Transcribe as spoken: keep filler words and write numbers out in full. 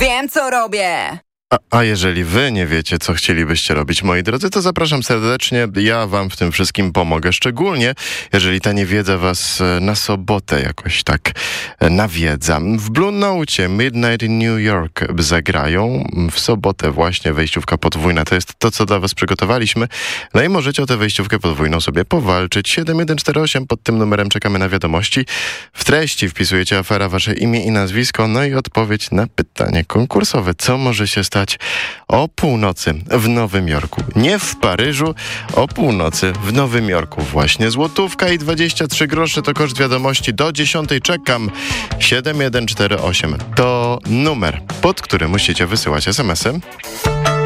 wiem co robię. A, a jeżeli wy nie wiecie, co chcielibyście robić, moi drodzy, to zapraszam serdecznie. Ja wam w tym wszystkim pomogę. Szczególnie, jeżeli ta niewiedza was na sobotę jakoś tak nawiedza. W Blue Note Midnight in New York zagrają w sobotę właśnie wejściówka podwójna. To jest to, co dla was przygotowaliśmy. No i możecie o tę wejściówkę podwójną sobie powalczyć. siedem jeden cztery osiem, pod tym numerem czekamy na wiadomości. W treści wpisujecie afera, wasze imię i nazwisko, no i odpowiedź na pytanie konkursowe. Co może się stać o północy w Nowym Jorku? Nie w Paryżu, o północy w Nowym Jorku. Właśnie złotówka i dwadzieścia trzy grosze to koszt wiadomości. Do dziesiątej czekam. siedem jeden cztery osiem to numer, pod który musicie wysyłać es em esy.